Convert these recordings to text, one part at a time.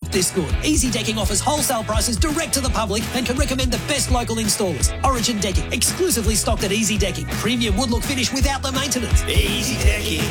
this good. Easy Decking offers wholesale prices direct to the public and can recommend the best local installers. Origin Decking, exclusively stocked at Easy Decking. Premium wood look finish without the maintenance. Easy Decking,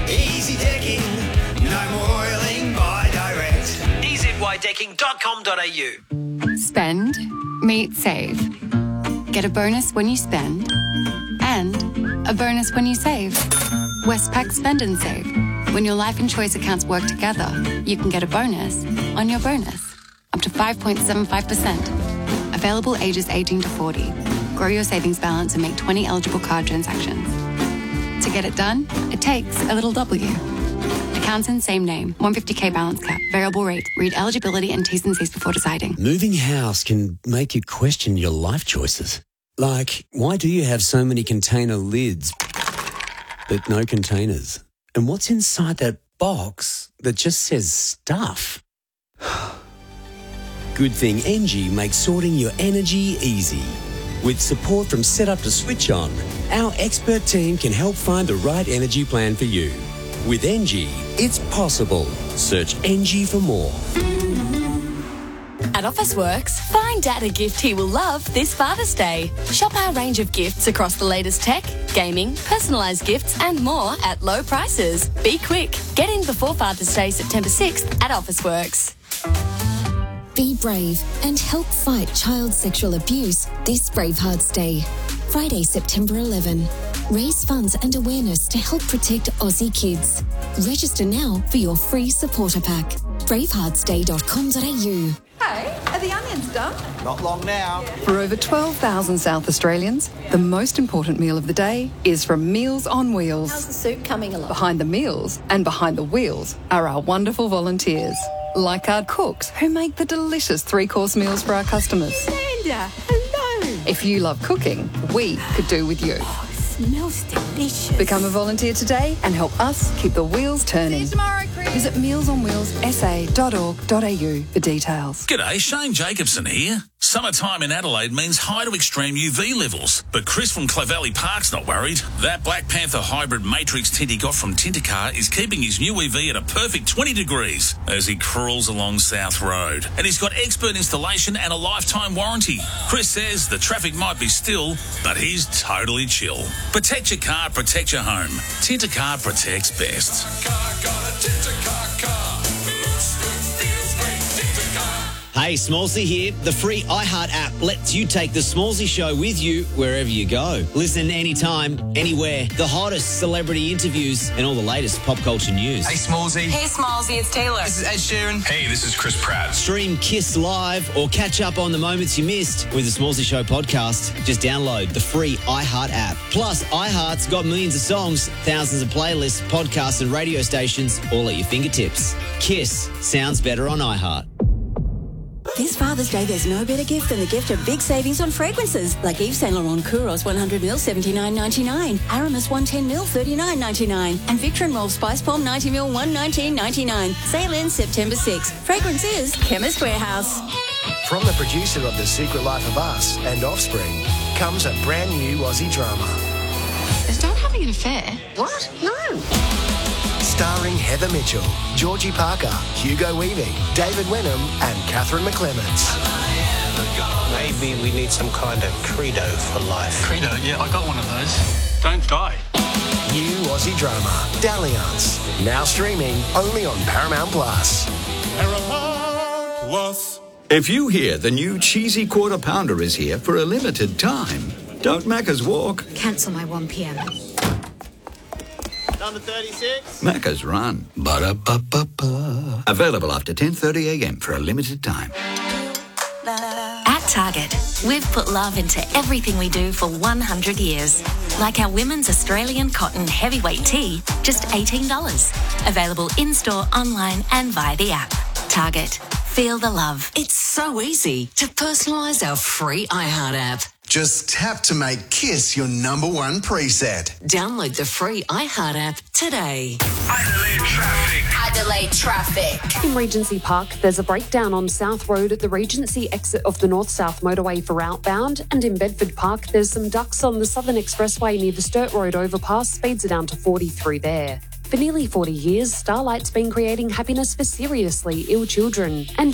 no more oiling by direct. EZYDecking.com.au. Spend, meet, save. Get a bonus when you spend and a bonus when you save. Westpac Spend and Save. When your life and choice accounts work together, you can get a bonus on your bonus. Up to 5.75%. Available ages 18 to 40. Grow your savings balance and make 20 eligible card transactions. To get it done, it takes a little W. Accounts in same name. 150k balance cap. Variable rate. Read eligibility and T's and C's before deciding. Moving house can make you question your life choices. Like, why do you have so many container lids but no containers? And what's inside that box that just says stuff? Good thing Engie makes sorting your energy easy. With support from setup to switch on, our expert team can help find the right energy plan for you. With Engie, it's possible. Search Engie for more. At Officeworks, find Dad a gift he will love this Father's Day. Shop our range of gifts across the latest tech, gaming, personalised gifts and more at low prices. Be quick. Get in before Father's Day, September 6th at Officeworks. Be brave and help fight child sexual abuse this Bravehearts Day. Friday, September 11. Raise funds and awareness to help protect Aussie kids. Register now for your free supporter pack. braveheartsday.com.au. Hey, are the onions done? Not long now. For over 12,000 South Australians, the most important meal of the day is from Meals on Wheels. How's the soup coming along? Behind the meals and behind the wheels are our wonderful volunteers, like our cooks who make the delicious three-course meals for our customers. Linda, hello. If you love cooking, we could do with you. Oh, it smells delicious. Become a volunteer today and help us keep the wheels turning. See you tomorrow, Chris. Visit mealsonwheelssa.org.au for details. G'day, Shane Jacobson here. Summertime in Adelaide means high to extreme UV levels, but Chris from Clovelly Park's not worried. That Black Panther hybrid matrix tint he got from Tintercar is keeping his new EV at a perfect 20 degrees as he crawls along South Road. And he's got expert installation and a lifetime warranty. Chris says the traffic might be still, but he's totally chill. Protect your car, protect your home. Tintercar protects best. Hey, Smallsy here. The free iHeart app lets you take the Smallsy show with you wherever you go. Listen anytime, anywhere. The hottest celebrity interviews and all the latest pop culture news. Hey, Smallsy. Hey, Smallsy, it's Taylor. This is Ed Sheeran. Hey, this is Chris Pratt. Stream Kiss Live or catch up on the moments you missed with the Smallsy Show podcast. Just download the free iHeart app. Plus, iHeart's got millions of songs, thousands of playlists, podcasts and radio stations all at your fingertips. Kiss sounds better on iHeart. This Father's Day, there's no better gift than the gift of big savings on fragrances, like Yves Saint Laurent Kouros 100ml $79.99, Aramis 110ml $39.99, and Victor and Rolf Spice Palm 90ml $119.99. Sale ends September 6th. Fragrance is Chemist Warehouse. From the producer of The Secret Life of Us and Offspring comes a brand new Aussie drama. Is Dad having an affair? What? No. Starring Heather Mitchell, Georgie Parker, Hugo Weaving, David Wenham and Catherine McClements. Maybe we need some kind of credo for life. Credo? Yeah, I got one of those. Don't die. New Aussie drama, Dalliance. Now streaming only on Paramount Plus. Paramount Plus. If you hear the new cheesy quarter pounder is here for a limited time, don't Macca's walk. Cancel my 1 p.m. Number 36. Macca's run. Ba-da-ba-ba-ba. Available after 10:30 a.m. for a limited time. At Target, we've put love into everything we do for 100 years. Like our women's Australian cotton heavyweight tee, just $18. Available in-store, online and via the app. Target. Feel the love. It's so easy to personalise our free iHeart app. Just tap to make Kiss your number one preset. Download the free iHeart app today. Adelaide traffic. In Regency Park, there's a breakdown on South Road at the Regency exit of the North-South motorway for outbound, and in Bedford Park, there's some ducks on the Southern Expressway near the Sturt Road overpass. Speeds are down to 40 through there. For nearly 40 years, Starlight's been creating happiness for seriously ill children, and